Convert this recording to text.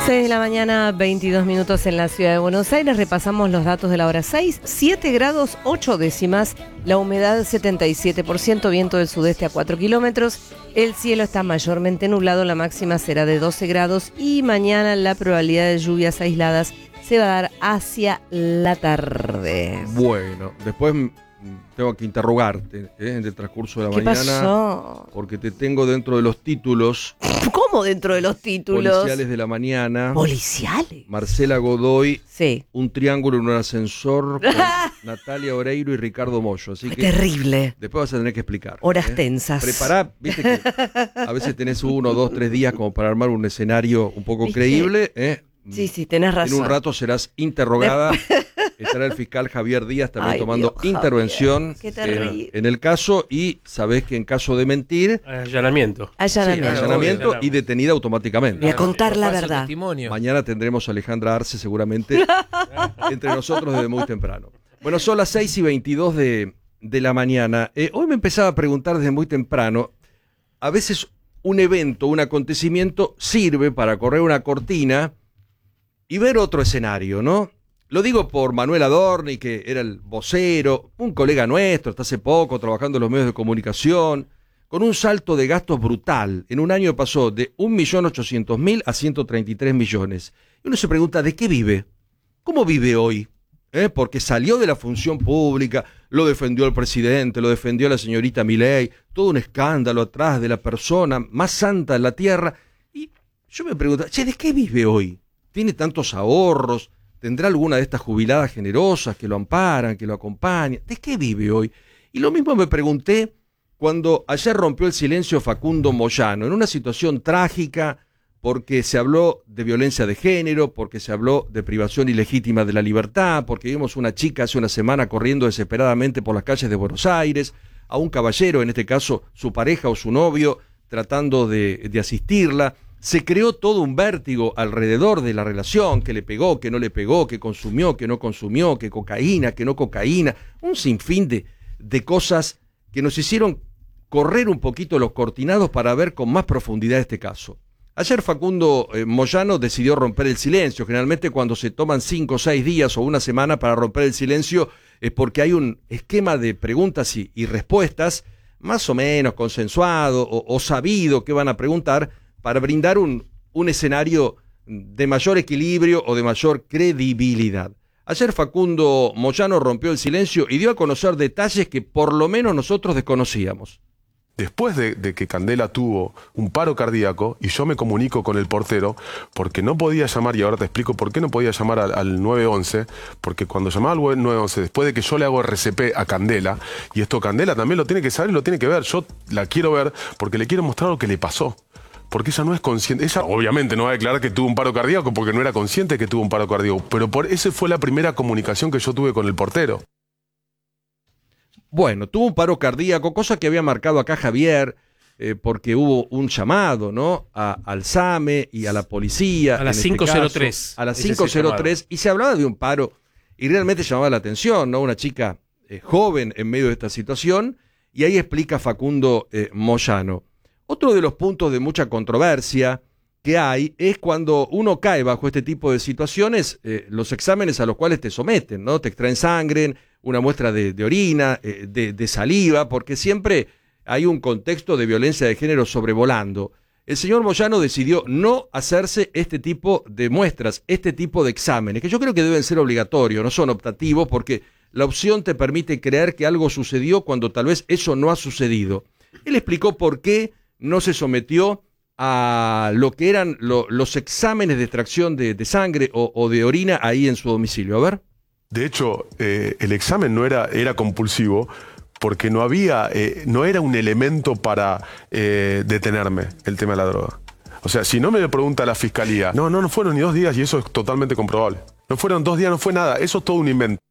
6 de la mañana, 22 minutos en la ciudad de Buenos Aires. Repasamos los datos de la hora 6. 7 grados 8 décimas, la humedad 77%, viento del sudeste a 4 kilómetros. El cielo está mayormente nublado, la máxima será de 12 grados y mañana la probabilidad de lluvias aisladas se va a dar hacia la tarde. Bueno, después tengo que interrogarte en el transcurso de la mañana. ¿Qué pasó? Porque te tengo dentro de los títulos. ¿Cómo dentro de los títulos? Policiales de la mañana. ¿Policiales? Marcela Godoy. Sí. Un triángulo en un ascensor con Natalia Oreiro y Ricardo Mollo. Así que terrible. Después vas a tener que explicar. Horas tensas. Prepará, viste que a veces tenés 1, 2, 3 días como para armar un escenario un poco creíble. Sí, tenés razón. En un rato serás interrogada. Estará el fiscal Javier Díaz también tomando Dios, intervención en el caso, y sabés que en caso de mentir... Allanamiento. Allanamiento y detenida automáticamente. Voy a contar la verdad. Testimonio. Mañana tendremos a Alejandra Arce seguramente entre nosotros desde muy temprano. Bueno, son las 6:22 de la mañana. Hoy me empezaba a preguntar desde muy temprano, a veces un evento, un acontecimiento sirve para correr una cortina y ver otro escenario, ¿no? Lo digo por Manuel Adorni, que era el vocero, un colega nuestro, hasta hace poco, trabajando en los medios de comunicación, con un salto de gastos brutal. En un año pasó de 1.800.000 a 133 millones. Y uno se pregunta, ¿de qué vive? ¿Cómo vive hoy? Porque salió de la función pública, lo defendió el presidente, lo defendió la señorita Milei, todo un escándalo atrás de la persona más santa de la tierra. Y yo me pregunto, ¿de qué vive hoy? ¿Tiene tantos ahorros? ¿Tendrá alguna de estas jubiladas generosas que lo amparan, que lo acompañan? ¿De qué vive hoy? Y lo mismo me pregunté cuando ayer rompió el silencio Facundo Moyano, en una situación trágica, porque se habló de violencia de género, porque se habló de privación ilegítima de la libertad, porque vimos una chica hace una semana corriendo desesperadamente por las calles de Buenos Aires, a un caballero, en este caso su pareja o su novio, tratando de asistirla. Se creó todo un vértigo alrededor de la relación, que le pegó, que no le pegó, que consumió, que no consumió, que cocaína, que no cocaína, un sinfín de cosas que nos hicieron correr un poquito los cortinados para ver con más profundidad este caso. Ayer Facundo Moyano decidió romper el silencio. Generalmente cuando se toman 5 o 6 días o una semana para romper el silencio es porque hay un esquema de preguntas y respuestas más o menos consensuado o sabido que van a preguntar, para brindar un escenario de mayor equilibrio o de mayor credibilidad. Ayer Facundo Moyano rompió el silencio y dio a conocer detalles que por lo menos nosotros desconocíamos. Después de que Candela tuvo un paro cardíaco y yo me comunico con el portero porque no podía llamar, y ahora te explico por qué no podía llamar al 911, porque cuando llamaba al 911, después de que yo le hago RCP a Candela, y esto Candela también lo tiene que saber y lo tiene que ver, yo la quiero ver porque le quiero mostrar lo que le pasó. Porque ella no es consciente, ella obviamente no va a declarar que tuvo un paro cardíaco porque no era consciente que tuvo un paro cardíaco, pero esa fue la primera comunicación que yo tuve con el portero. Bueno, tuvo un paro cardíaco, cosa que había marcado acá Javier, porque hubo un llamado, ¿no? Al SAME y a la policía. A las 5:03. A las 5:03, y se hablaba de un paro, y realmente llamaba la atención, ¿no? Una chica joven en medio de esta situación, y ahí explica Facundo Moyano. Otro de los puntos de mucha controversia que hay es cuando uno cae bajo este tipo de situaciones, los exámenes a los cuales te someten, ¿no? Te extraen sangre, una muestra de orina, de saliva, porque siempre hay un contexto de violencia de género sobrevolando. El señor Moyano decidió no hacerse este tipo de muestras, este tipo de exámenes, que yo creo que deben ser obligatorios, no son optativos, porque la opción te permite creer que algo sucedió cuando tal vez eso no ha sucedido. Él explicó por qué no se sometió a lo que eran los exámenes de extracción de sangre o de orina ahí en su domicilio. A ver. De hecho, el examen era compulsivo porque no era un elemento para detenerme el tema de la droga. O sea, si no me lo pregunta la fiscalía, no fueron ni 2 días y eso es totalmente comprobable. No fueron 2 días, no fue nada, eso es todo un invento.